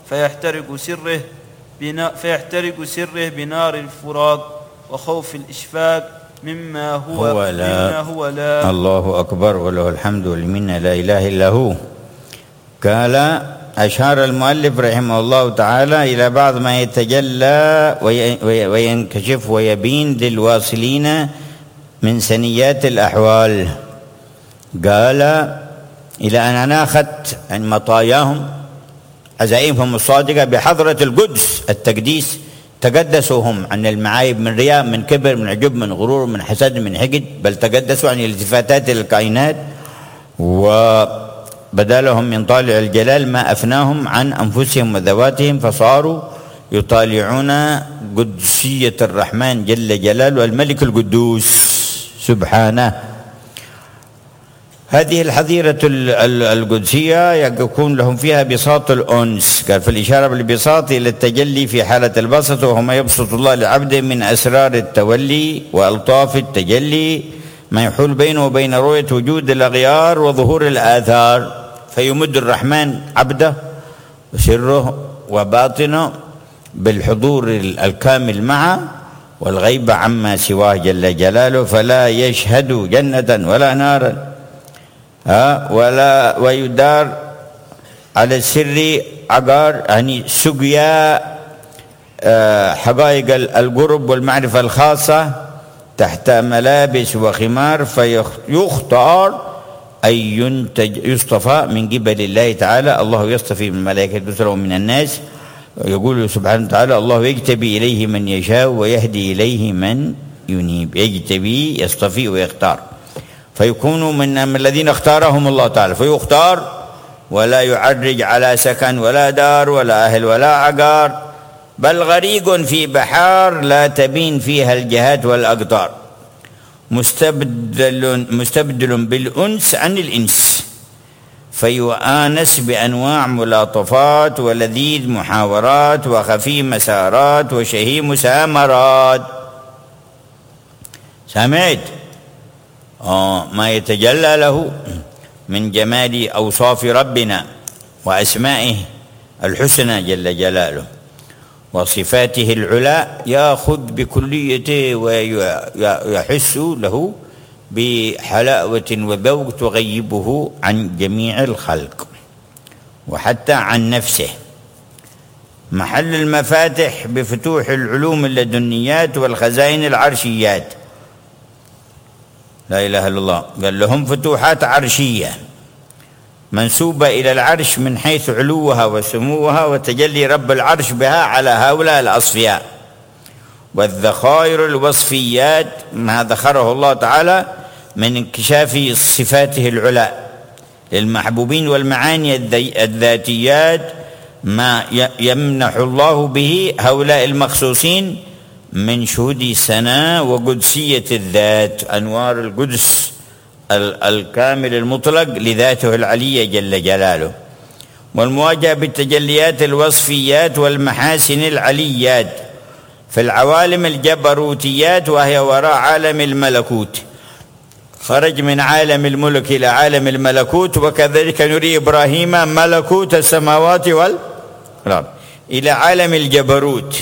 فيحترق سره بنار الفراق وخوف الإشفاق مما هو لا. الله أكبر وله الحمد والمنة، لا إله إلا هو. قال أشار المؤلف رحمه الله تعالى إلى بعض ما يتجلى وينكشف ويبين للواصلين من سنيات الأحوال. قال إلى أن أنا أخذت عن مطاياهم عزائمهم الصادقة بحضرة القدس التقديس، تقدسوا هم عن المعايب من رياء، من كبر، من عجب، من غرور، من حسد، من حقد، بل تقدسوا عن الالتفاتات الكائنات، وبدا لهم من طالع الجلال ما أفناهم عن أنفسهم وذواتهم، فصاروا يطالعون قدسية الرحمن جل جلاله الملك القدوس سبحانه. هذه الحظيرة القدسية يكون لهم فيها بساط الأنس. قال في الإشارة بالبساط إلى التجلي في حالة البسط، وهو ما يبسط الله لعبده من أسرار التولي وألطاف التجلي، ما يحول بينه وبين رؤية وجود الأغيار وظهور الآثار، فيمد الرحمن عبده وسره وباطنه بالحضور الكامل معه والغيبة عما سواه جل جلاله، فلا يشهد جنة ولا نارا ويدار على السر عقار، يعني سقيا حقائق القرب والمعرفة الخاصة تحت ملابس وخمار، فيختار أن يصطفى من قبل الله تعالى. الله يصطفي من الملائكة البشر ومن الناس، يقول سبحانه وتعالى الله يجتبي إليه من يشاء ويهدي إليه من ينيب. يجتبي يصطفي ويختار، فيكونوا من الذين اختارهم الله تعالى، فيختار ولا يعرج على سكن ولا دار ولا أهل ولا عقار، بل غريق في بحار لا تبين فيها الجهات والأقطار، مستبدل بالأنس عن الإنس، فيؤانس بأنواع ملاطفات ولذيذ محاورات وخفي مسارات وشهي مسامرات. سمعت ما يتجلى له من جمال أوصاف ربنا وأسمائه الحسنى جل جلاله وصفاته العلى، يأخذ بكليته ويحس له بحلاوة وذوق تغيبه عن جميع الخلق وحتى عن نفسه. محل المفاتح بفتوح العلوم اللدنيات والخزائن العرشيات. لا إله إلا الله. قال لهم فتوحات عرشية منسوبة إلى العرش من حيث علوها وسموها وتجلي رب العرش بها على هؤلاء الأصفياء، والذخائر الوصفيات ما ذخره الله تعالى من انكشاف صفاته العلى للمحبوبين، والمعاني الذاتيات ما يمنح الله به هؤلاء المخصوصين من شهود سناء وقدسية الذات، أنوار القدس الكامل المطلق لذاته العلية جل جلاله، والمواجهة بالتجليات الوصفيات والمحاسن العليات في العوالم الجبروتيات، وهي وراء عالم الملكوت. خرج من عالم الملك إلى عالم الملكوت، وكذلك نري إبراهيم ملكوت السماوات والأرض إلى عالم الجبروت،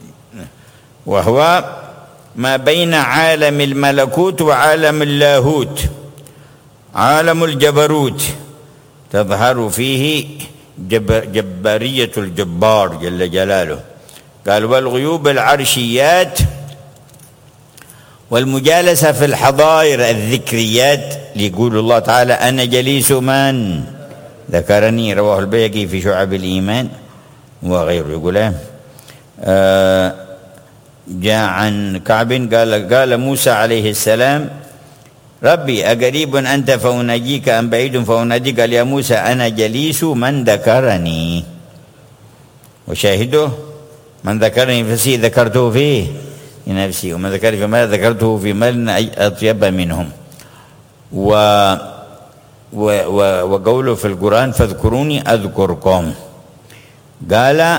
وهو ما بين عالم الملكوت وعالم اللاهوت. عالم الجبروت تظهر فيه جبارية الجبار جل جلاله. قال والغيوب العرشيات والمجالسة في الحظائر الذكريات، ليقول الله تعالى أنا جليس من ذكرني، رواه البيهقي في شعب الإيمان وغيره. يقول جاء عن كعب قال موسى عليه السلام ربي أقريب أنت فأناجيك أم بعيد فأناديك؟ قال يا موسى أنا جليس من ذكرني، وشاهده من ذكرني فسي ذكرته فيه لنفسي، ومن ذكرني في مال ذكرته في مال أطيب منهم. وقوله في القرآن فاذكروني أذكركم. قال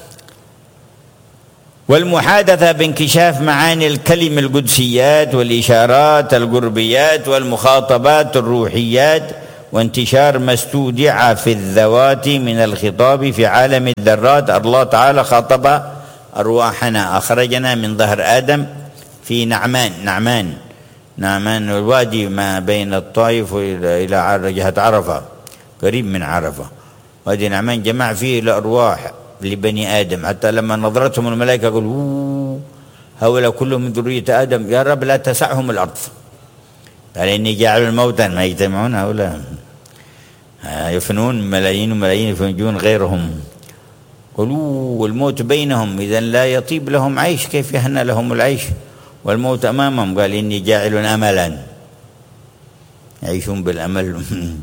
والمحادثة بانكشاف معاني الكلم القدسيات والإشارات القربيات والمخاطبات الروحيات وانتشار ما استودع في الذوات من الخطاب في عالم الذرات. الله تعالى خاطب أرواحنا، أخرجنا من ظهر آدم في نعمان الوادي ما بين الطائف إلى جهة عرفة، قريب من عرفة. وادي نعمان جمع فيه الأرواح لبني آدم، حتى لما نظرتهم الملائكة قالوا هؤلاء كلهم من ذرية آدم، يا رب لا تسعهم الأرض. قال إني جاعل الموتى ما يجتمعون هؤلاء، يفنون ملايين وملايين يفنجون غيرهم. قالوا والموت بينهم، إذا لا يطيب لهم عيش، كيف يهنى لهم العيش والموت أمامهم؟ قال إني جاعل أملا، يعيشون بالأمل.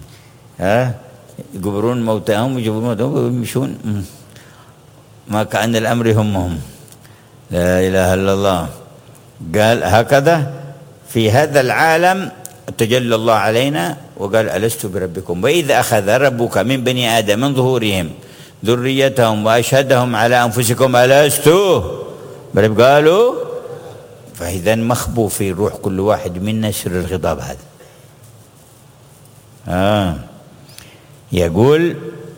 يقبرون موتاهم ويجيبون موتاهم ويمشون ما كأن الأمر همهم. لا إله إلا الله. قال هكذا في هذا العالم تجلى الله علينا وقال ألست بربكم، وإذ أخذ ربك من بني آدم من ظهورهم ذريتهم وأشهدهم على أنفسكم ألست برب، قالوا. فإذا مخبو في روح كل واحد منا سر الخطاب هذا. يقول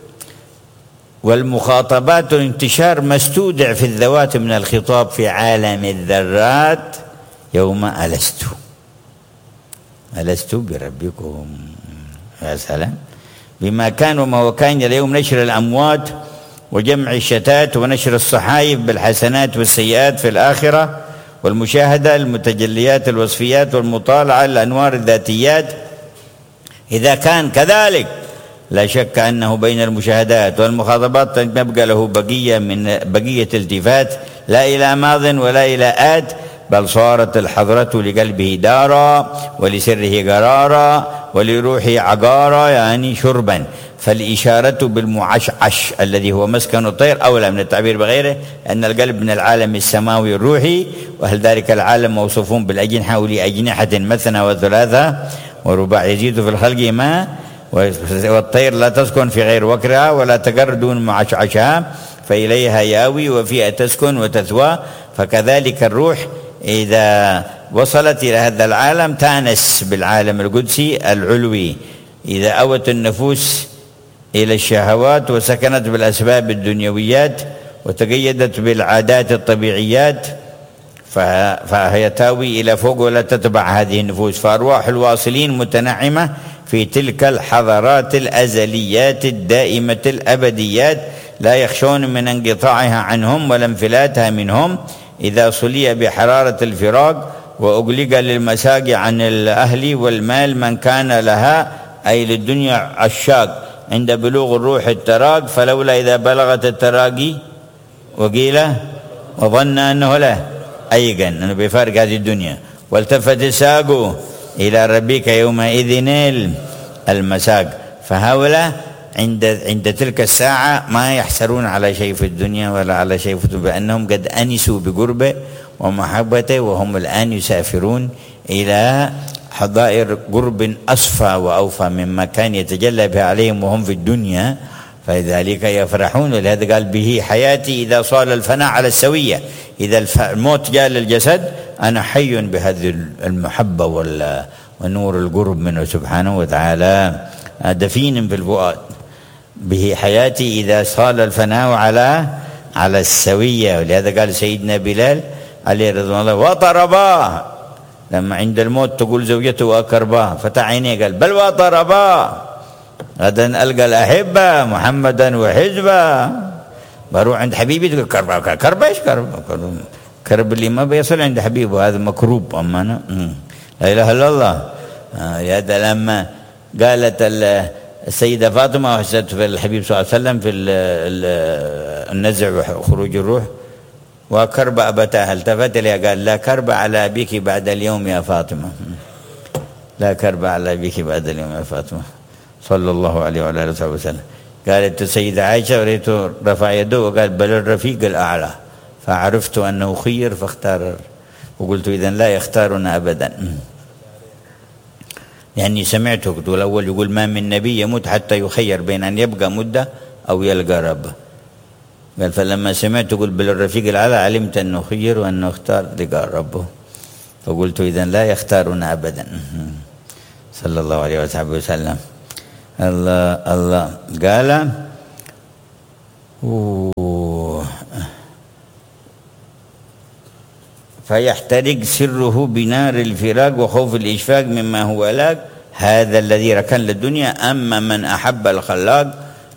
والمخاطبات انتشار ما استودع في الذوات من الخطاب في عالم الذرات يوم ألست بربكم. يا سلام، بما كان وما وكان اليوم نشر الأموات وجمع الشتات ونشر الصحائف بالحسنات والسيئات في الآخرة، والمشاهدة المتجليات الوصفيات والمطالعة الأنوار الذاتيات. إذا كان كذلك لا شك أنه بين المشاهدات والمخاطبات يبقى له بقية التفات، لا إلى ماض ولا إلى آت، بل صارت الحضرة لقلبه دارا ولسره قرارا ولروحه عقارا، يعني شربا. فالإشارة بالمعشعش الذي هو مسكن الطير أولى من التعبير بغيره، أن القلب من العالم السماوي الروحي، وأهل ذلك العالم موصوفون بالأجنحة ولي أجنحة مثنى وثلاثة ورباع يزيد في الخلق ما، والطير لا تسكن في غير وكرها ولا تقر دون معشعشها، فإليها ياوي وفيها تسكن وتثوى. فكذلك الروح إذا وصلت إلى هذا العالم تأنس بالعالم القدسي العلوي. إذا أوت النفوس إلى الشهوات وسكنت بالأسباب الدنيويات وتقيدت بالعادات الطبيعيات فهي تاوي إلى فوق ولا تتبع هذه النفوس. فأرواح الواصلين متنعمة في تلك الحضارات الأزليات الدائمة الأبديات، لا يخشون من انقطاعها عنهم ولا انفلاتها منهم. إذا صلي بحرارة الفراق وأغلق للمساق عن الأهل والمال من كان لها، أي للدنيا عشاق، عند بلوغ الروح التراق، فلولا إذا بلغت التراقي وقيل وظن أنه له أيقن أنه بفارق هذه الدنيا، والتفت الساق إلى ربك يومئذ المساق. فهؤلاء عند تلك الساعة ما يحسرون على شيء في الدنيا ولا على شيء في الدنيا، بأنهم قد أنسوا بقربه ومحبته، وهم الآن يسافرون إلى حظائر قرب أصفى وأوفى مما كان يتجلى به عليهم وهم في الدنيا، فلذلك يفرحون. ولهذا قال به حياتي إذا صال الفناء على السوية، إذا الموت جاء للجسد أنا حي بهذه المحبة والنور القرب منه سبحانه وتعالى دفين في الفؤاد. به حياتي إذا صال الفناء على السوية. ولهذا قال سيدنا بلال عليه رضوان الله وطربا، لما عند الموت تقول زوجته وأكربا، فتح عينيه قال بل وطربا، غدا ألقى الأحبة محمدا وحزبا، بروح عند حبيبي تقول كربا. كربا ايش كرب اللي ما بيصل عند حبيبه هذا مكروب. أما أنا لا إله إلا الله. هذا لما قالت السيدة فاطمة وحست في الحبيب صلى الله عليه وسلم في النزع وخروج الروح وكرب أبتاها، التفت إليها قال لا كرب على أبيك بعد اليوم يا فاطمة، لا كرب على أبيك بعد اليوم يا فاطمة صلى الله عليه وعلى آله وصحبه وسلم. قالت السيدة عائشة وريته رفع يده وقال بل الرفيق الأعلى، فعرفت أنه خير فاختار، وقلت إذن لا يختارنا أبدا، لأني سمعته قلت الأول يقول ما من نبي يموت حتى يخير بين أن يبقى مدة أو يلقى ربه. قال فلما سمعت يقول بل الرفيق الأعلى علمت أنه خير وأنه اختار لقاء ربه، فقلت إذن لا يختارنا أبدا صلى الله عليه وسلم. الله قال فيحترق سره بنار الفراق وخوف الإشفاق مما هو لاق. هذا الذي ركن للدنيا. أما من أحب الخلاق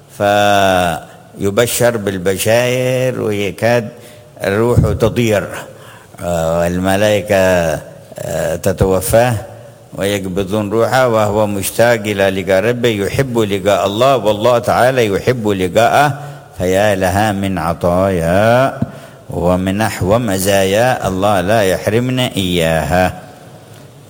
فيبشر بالبشائر ويكاد الروح تطير والملائكة تتوفاه ويقبضون روحه وهو مشتاق إلى لقاء ربه، يحب لقاء الله والله تعالى يحب لقاءه. فيا لها من عطايا ومنح ومزايا، الله لا يحرمنا إياها.